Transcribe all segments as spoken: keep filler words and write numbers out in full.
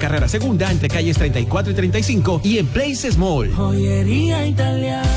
carrera segunda entre calles treinta y cuatro y treinta y cinco y en Place Small. Joyería italiana.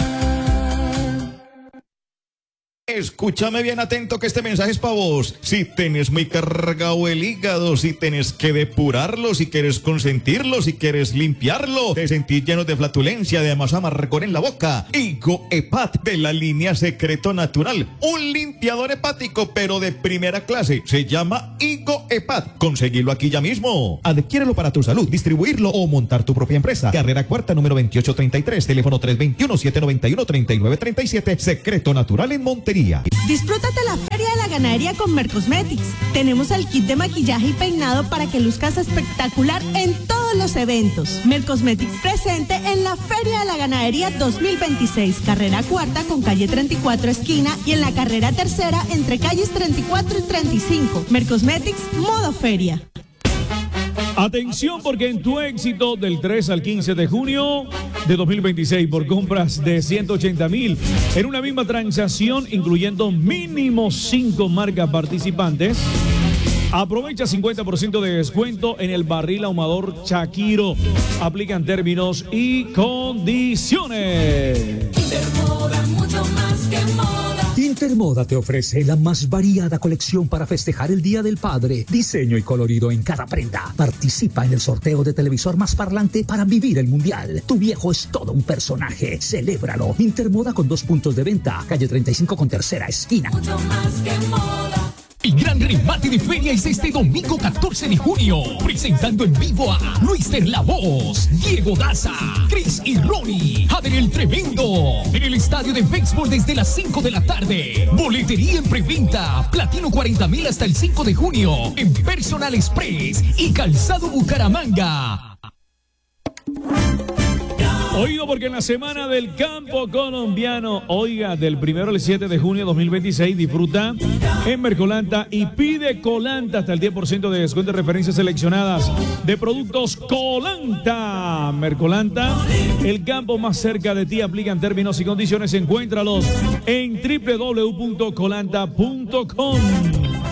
Escúchame bien atento que este mensaje es para vos. Si tenés muy cargado el hígado, si tenés que depurarlo, si quieres consentirlo, si quieres limpiarlo, te sentís lleno de flatulencia, de más amargor en la boca. Higo Hepat de la línea Secreto Natural. Un limpiador hepático, pero de primera clase. Se llama Higo Hepat. Conseguirlo aquí ya mismo. Adquiérelo para tu salud, distribuirlo o montar tu propia empresa. Carrera Cuarta, número veintiocho treinta y tres. Teléfono tres dos uno, siete nueve uno, tres nueve tres siete. Secreto Natural en Montería. Disfrútate la Feria de la Ganadería con Mercosmetics. Tenemos el kit de maquillaje y peinado para que luzcas espectacular en todos los eventos. Mercosmetics presente en la Feria de la Ganadería dos mil veintiséis, carrera cuarta con calle treinta y cuatro esquina y en la carrera tercera entre calles treinta y cuatro y treinta y cinco. Mercosmetics modo feria. Atención, porque en tu éxito del tres al quince de junio de dos mil veintiséis por compras de ciento ochenta mil en una misma transacción, incluyendo mínimo cinco marcas participantes, aprovecha cincuenta por ciento de descuento en el barril ahumador Shakiro. Aplican términos y condiciones. Intermoda, mucho más que moda. Intermoda te ofrece la más variada colección para festejar el Día del Padre. Diseño y colorido en cada prenda. Participa en el sorteo de televisor más parlante para vivir el mundial. Tu viejo es todo un personaje. Celébralo. Intermoda con dos puntos de venta. Calle treinta y cinco con tercera esquina. Mucho más que moda. El gran remate de feria es este domingo catorce de junio, presentando en vivo a Luis La Voz, Diego Daza, Chris y Ronnie, Jader el Tremendo, en el estadio de béisbol desde las cinco de la tarde. Boletería en preventa, Platino cuarenta mil hasta el cinco de junio, en Personal Express y Calzado Bucaramanga. Oído, porque en la semana del campo colombiano, oiga, del primero al siete de junio de dos mil veintiséis, disfruta en Mercolanta y pide Colanta hasta el diez por ciento de descuento de referencias seleccionadas de productos Colanta. Mercolanta, el campo más cerca de ti. Aplican términos y condiciones. Encuéntralos en doble u doble u doble u punto colanta punto com.